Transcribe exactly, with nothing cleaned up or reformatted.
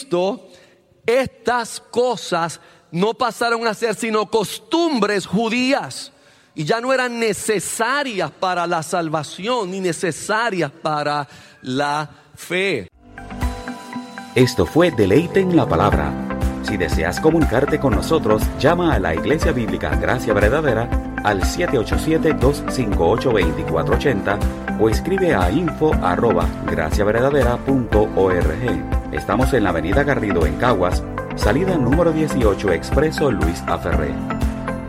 Cristo, estas cosas no pasaron a ser sino costumbres judías y ya no eran necesarias para la salvación ni necesarias para la fe. Esto fue Deleite en la Palabra. Si deseas comunicarte con nosotros, llama a la Iglesia Bíblica Gracia Verdadera al siete ocho siete, dos cinco ocho, dos cuatro ocho cero o escribe a info arroba gracia verdadera punto org. Estamos en la avenida Garrido en Caguas, salida número dieciocho, Expreso Luis A. Ferré.